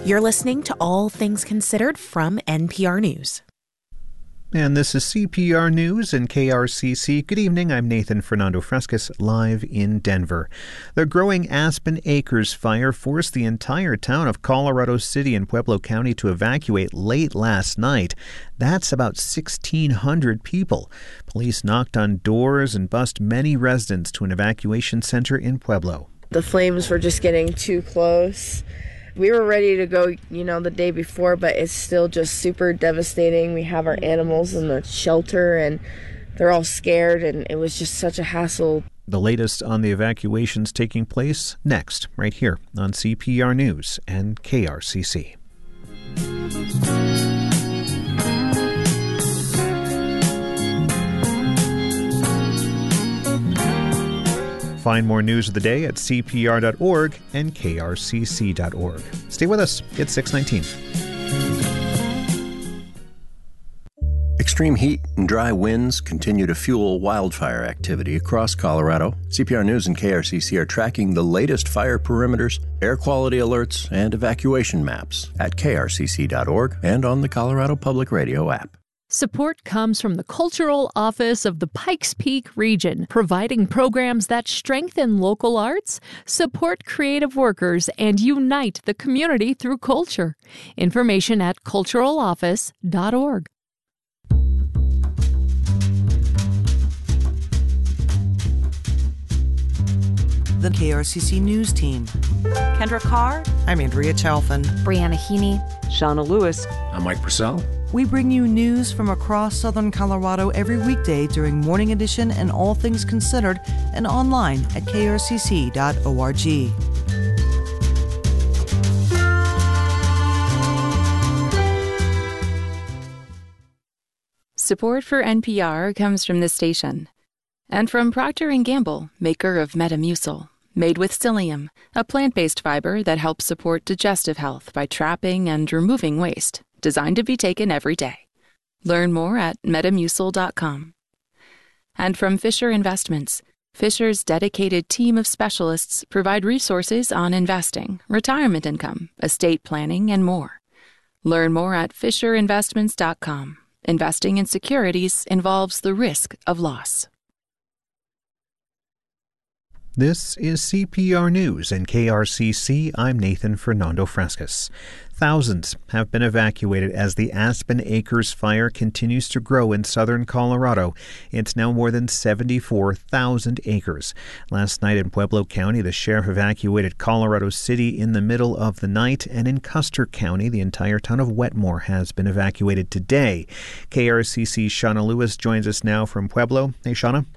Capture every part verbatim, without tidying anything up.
You're listening to All Things Considered from N P R News. And this is C P R News and K R C C. Good evening, I'm Nathan Fernando Frescas, live in Denver. The growing Aspen Acres fire forced the entire town of Colorado City and Pueblo County to evacuate late last night. That's about sixteen hundred people. Police knocked on doors and bussed many residents to an evacuation center in Pueblo. The flames were just getting too close. We were ready to go, you know, the day before, but it's still just super devastating. We have our animals in the shelter, and they're all scared, and it was just such a hassle. The latest on the evacuations taking place next, right here on C P R News and K R C C. Find more news of the day at C P R dot org and K R C C dot org. Stay with us. It's six nineteen. Extreme heat and dry winds continue to fuel wildfire activity across Colorado. C P R News and K R C C are tracking the latest fire perimeters, air quality alerts, and evacuation maps at K R C C dot org and on the Colorado Public Radio app. Support comes from the Cultural Office of the Pikes Peak region, providing programs that strengthen local arts, support creative workers, and unite the community through culture. Information at cultural office dot org. The K R C C News Team. Kendra Carr. I'm Andrea Chalfin. Brianna Heaney. Shauna Lewis. I'm Mike Purcell. We bring you news from across southern Colorado every weekday during Morning Edition and All Things Considered, and online at K R C C dot org. Support for N P R comes from this station and from Procter and Gamble, maker of Metamucil, made with psyllium, a plant-based fiber that helps support digestive health by trapping and removing waste, designed to be taken every day. Learn more at metamucil dot com. And from Fisher Investments, Fisher's dedicated team of specialists provide resources on investing, retirement income, estate planning, and more. Learn more at fisher investments dot com. Investing in securities involves the risk of loss. This is C P R News and K R C C. I'm Nathan Fernando Frescas. Thousands have been evacuated as the Aspen Acres fire continues to grow in southern Colorado. It's now more than seventy-four thousand acres. Last night in Pueblo County, the sheriff evacuated Colorado City in the middle of the night, and in Custer County, the entire town of Wetmore has been evacuated today. K R C C's Shauna Lewis joins us now from Pueblo. Hey, Shauna.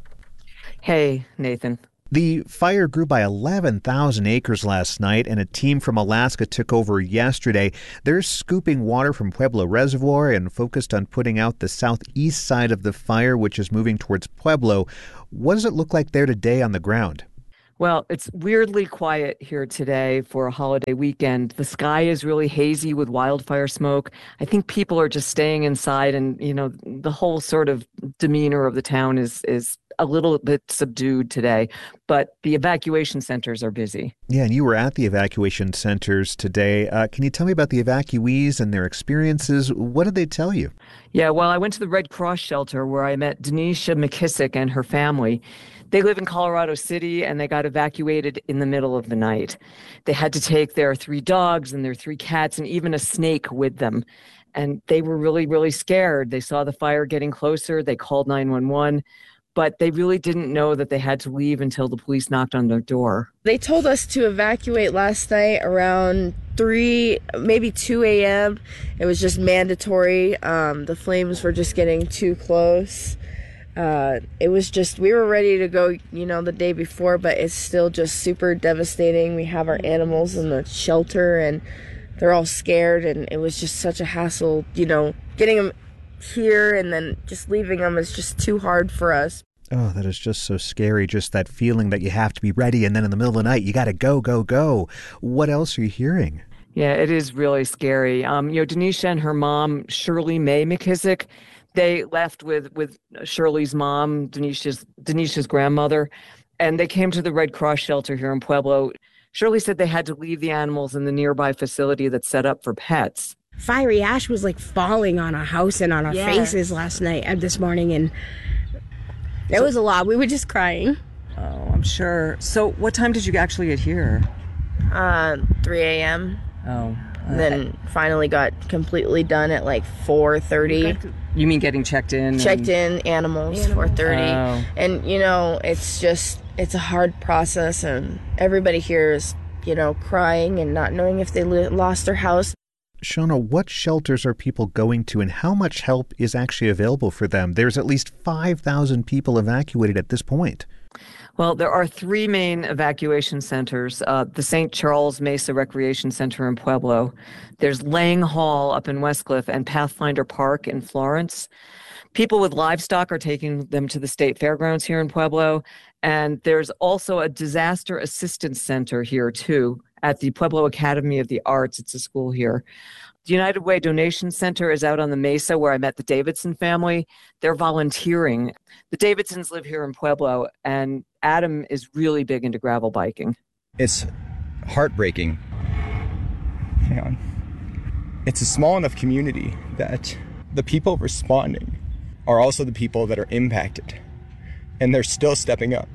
Hey, Nathan. The fire grew by eleven thousand acres last night, and a team from Alaska took over yesterday. They're scooping water from Pueblo Reservoir and focused on putting out the southeast side of the fire, which is moving towards Pueblo. What does it look like there today on the ground? Well, it's weirdly quiet here today for a holiday weekend. The sky is really hazy with wildfire smoke. I think people are just staying inside, and, you know, the whole sort of demeanor of the town is is a little bit subdued today, but the evacuation centers are busy. Yeah, and you were at the evacuation centers today. Uh, can you tell me about the evacuees and their experiences? What did they tell you? Yeah, well, I went to the Red Cross shelter where I met Denisha McKissick and her family. They live in Colorado City, and they got evacuated in the middle of the night. They had to take their three dogs and their three cats and even a snake with them. And they were really, really scared. They saw the fire getting closer. They called nine one one. But they really didn't know that they had to leave until the police knocked on their door. They told us to evacuate last night around three, maybe two a.m. It was just mandatory. Um, the flames were just getting too close. Uh, it was just, we were ready to go, you know, the day before, but it's still just super devastating. We have our animals in the shelter, and they're all scared, and it was just such a hassle, you know, getting them here and then just leaving them is just too hard for us. Oh, that is just so scary, just that feeling that you have to be ready, and then in the middle of the night, you got to go, go, go. What else are you hearing? Yeah, it is really scary. Um, you know, Denisha and her mom, Shirley Mae McKissick, they left with, with Shirley's mom, Denisha's, Denisha's grandmother, and they came to the Red Cross shelter here in Pueblo Shirley said they had to leave the animals in the nearby facility that's set up for pets. Fiery ash was like falling on our house and on our Yes. faces last night and this morning, and it was a lot. We were just crying. Oh, I'm sure. So what time did you actually get here? Uh, three a.m. Oh. And then finally got completely done at like four thirty. You mean getting checked in? Checked and... in animals, four thirty. Oh. And, you know, it's just, it's a hard process. And everybody here is, you know, crying and not knowing if they li- lost their house. Shauna, what shelters are people going to and how much help is actually available for them? There's at least five thousand people evacuated at this point. Well, there are three main evacuation centers. Uh, the Saint Charles Mesa Recreation Center in Pueblo. There's Lang Hall up in Westcliff and Pathfinder Park in Florence. People with livestock are taking them to the state fairgrounds here in Pueblo. And there's also a disaster assistance center here, too, at the Pueblo Academy of the Arts. It's a school here. The United Way Donation Center is out on the Mesa where I met the Davidson family. They're volunteering. The Davidsons live here in Pueblo, and Adam is really big into gravel biking. It's heartbreaking. Hang on. It's a small enough community that the people responding are also the people that are impacted, and they're still stepping up.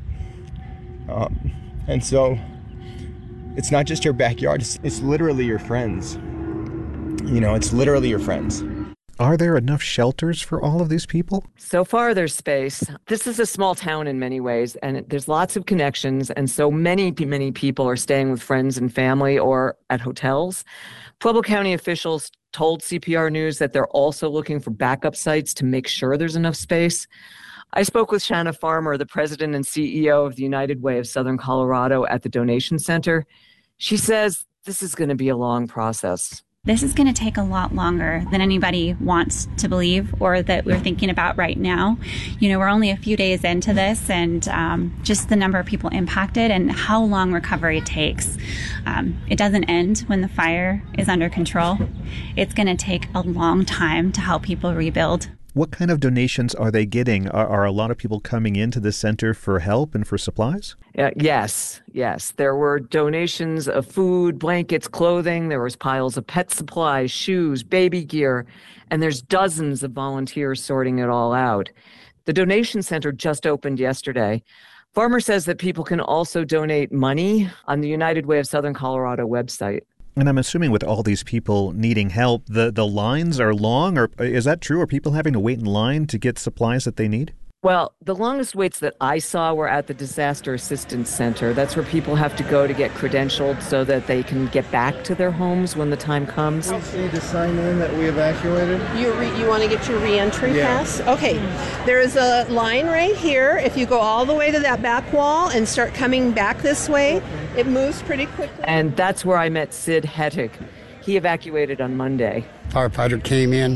Um, and so it's not just your backyard, it's, it's literally your friends. You know, it's literally your friends. Are there enough shelters for all of these people? So far, there's space. This is a small town in many ways, and there's lots of connections. And so many, many people are staying with friends and family or at hotels. Pueblo County officials told C P R News that they're also looking for backup sites to make sure there's enough space. I spoke with Shanna Farmer, the president and C E O of the United Way of Southern Colorado at the Donation Center. She says this is going to be a long process. This is going to take a lot longer than anybody wants to believe or that we're thinking about right now. You know, we're only a few days into this, and um, just the number of people impacted and how long recovery takes. Um, it doesn't end when the fire is under control. It's going to take a long time to help people rebuild. What kind of donations are they getting? Are, are a lot of people coming into the center for help and for supplies? Uh, yes, yes. There were donations of food, blankets, clothing. There was piles of pet supplies, shoes, baby gear, and there's dozens of volunteers sorting it all out. The donation center just opened yesterday. Farmer says that people can also donate money on the United Way of Southern Colorado website. And I'm assuming with all these people needing help, the, the lines are long, or is that true? Are people having to wait in line to get supplies that they need? Well, the longest waits that I saw were at the Disaster Assistance Center. That's where people have to go to get credentialed so that they can get back to their homes when the time comes. We need to sign in that we evacuated. You re- you want to get your reentry Yeah. pass? Okay. There is a line right here. If you go all the way to that back wall and start coming back this way, it moves pretty quickly. And that's where I met Sid Hettig. He evacuated on Monday. Firefighter came in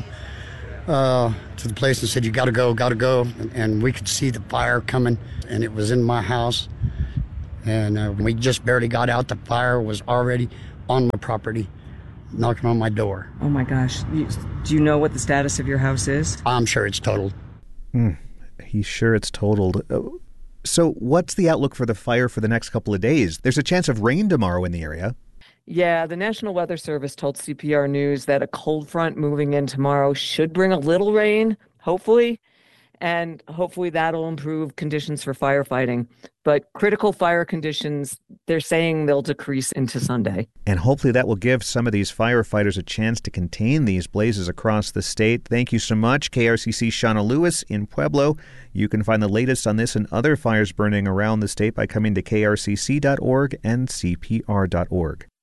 uh, to the place and said, you got to go, got to go. And, and we could see the fire coming, and it was in my house. And uh, we just barely got out. The fire was already on my property, knocking on my door. Oh, my gosh. You, do you know what the status of your house is? I'm sure it's totaled. Hmm. He's sure it's totaled. Uh, so what's the outlook for the fire for the next couple of days? There's a chance of rain tomorrow in the area. Yeah, the National Weather Service told C P R News that a cold front moving in tomorrow should bring a little rain, hopefully, and hopefully that'll improve conditions for firefighting. But critical fire conditions, they're saying they'll decrease into Sunday. And hopefully that will give some of these firefighters a chance to contain these blazes across the state. Thank you so much, K R C C Shauna Lewis in Pueblo. You can find the latest on this and other fires burning around the state by coming to K R C C dot org and C P R dot org.